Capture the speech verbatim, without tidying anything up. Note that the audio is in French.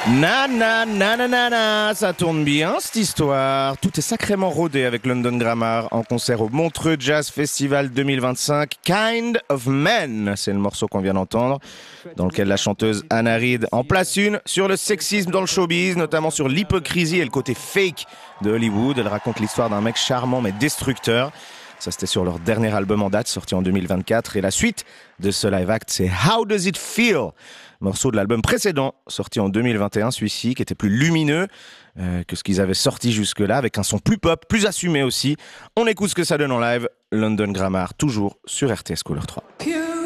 Na na na na na na, ça tourne bien cette histoire. Tout est sacrément rodé avec London Grammar en concert au Montreux Jazz Festival deux mille vingt-cinq. Kind of Man, c'est le morceau qu'on vient d'entendre, dans lequel la chanteuse Anna Reid en place une sur le sexisme dans le showbiz, notamment sur l'hypocrisie et le côté fake de Hollywood. Elle raconte l'histoire d'un mec charmant mais destructeur. Ça, c'était sur leur dernier album en date, sorti en deux mille vingt-quatre. Et la suite de ce live act, c'est How Does It Feel? Morceau de l'album précédent, sorti en deux mille vingt et un, celui-ci, qui était plus lumineux euh, que ce qu'ils avaient sorti jusque-là, avec un son plus pop, plus assumé aussi. On écoute ce que ça donne en live. London Grammar, toujours sur R T S Couleur trois.